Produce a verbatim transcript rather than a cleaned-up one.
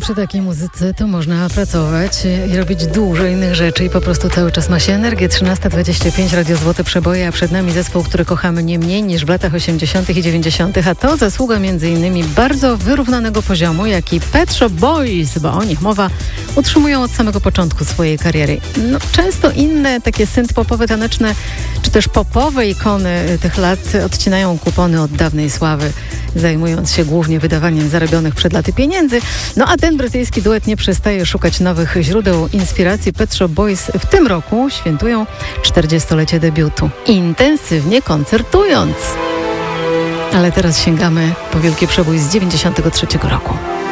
przy takiej muzyce to można pracować i robić dużo innych rzeczy i po prostu cały czas ma się energię. trzynasta dwadzieścia pięć, Radio Złote Przeboje, a przed nami zespół, który kochamy nie mniej niż w latach osiemdziesiątych i dziewięćdziesiątych, a to zasługa między innymi bardzo wyrównanego poziomu, jak i Pet Shop Boys, bo o nich mowa, utrzymują od samego początku swojej kariery. No, często inne takie synth-popowe, taneczne czy też popowe ikony tych lat odcinają kupony od dawnej sławy, zajmując się głównie wydawaniem zarobionych przed laty pieniędzy. No a ten brytyjski duet nie przestaje szukać nowych źródeł inspiracji. Pet Shop Boys w tym roku świętują czterdziestolecie debiutu, intensywnie koncertując. Ale teraz sięgamy po wielki przebój z dziewięćdziesiątego trzeciego roku.